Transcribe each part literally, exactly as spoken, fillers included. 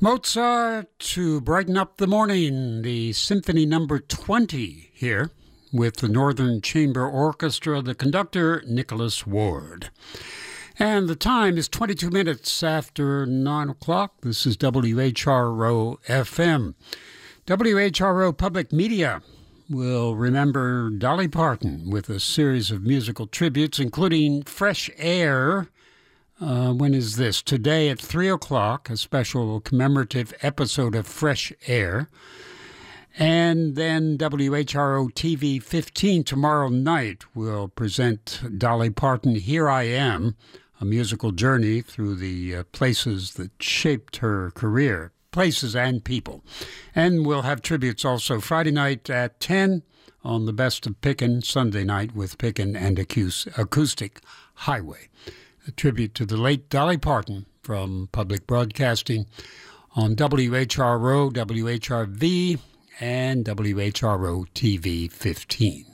Mozart to brighten up the morning, the Symphony Number twenty here with the Northern Chamber Orchestra, the conductor Nicholas Ward. And the time is twenty-two minutes after nine o'clock. This is W H R O F M. W H R O Public Media will remember Dolly Parton with a series of musical tributes, including Fresh Air. Uh, when is this? Today at three o'clock, a special commemorative episode of Fresh Air. And then W H R O T V fifteen tomorrow night will present Dolly Parton, Here I Am, a musical journey through the uh, places that shaped her career, places and people. And we'll have tributes also Friday night at ten on the Best of Pickin', Sunday night with Pickin' and Acoustic Highway. A tribute to the late Dolly Parton from Public Broadcasting on W H R O, W H R V, and W H R O T V fifteen.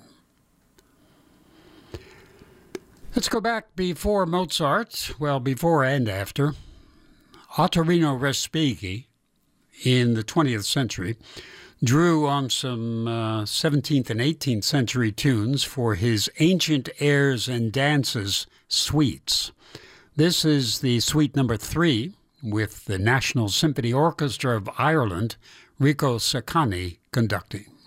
Let's go back before Mozart, well, before and after. Ottorino Respighi, in the twentieth century, drew on some uh, seventeenth and eighteenth century tunes for his Ancient Airs and Dances suites. This is the suite number three with the National Symphony Orchestra of Ireland, Rico Saccani conducting.